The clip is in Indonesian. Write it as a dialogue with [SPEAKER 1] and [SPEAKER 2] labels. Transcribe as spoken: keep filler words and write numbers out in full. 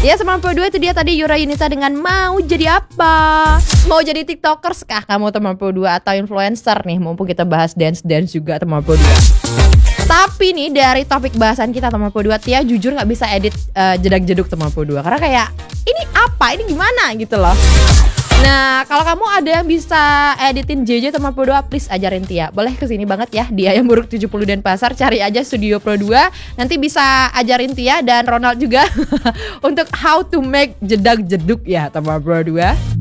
[SPEAKER 1] Ya sembilan puluh dua itu dia tadi Yura Yunita dengan Mau Jadi Apa. Mau jadi tiktokers kah kamu teman puluh dua atau influencer nih? Mumpung kita bahas dance-dance juga teman puluh dua. Tapi nih dari topik bahasan kita teman puluh dua, Tia jujur gak bisa edit uh, jedak-jeduk teman puluh dua. Karena kayak ini apa? Ini gimana gitu loh. Nah, kalau kamu ada yang bisa editin J J teman puluh dua, please ajarin Tia. Boleh kesini banget ya, dia yang buruk tujuh puluh Denpasar. Cari aja Studio Pro dua. Nanti bisa ajarin Tia dan Ronald juga untuk how to make jedak-jeduk ya teman puluh dua.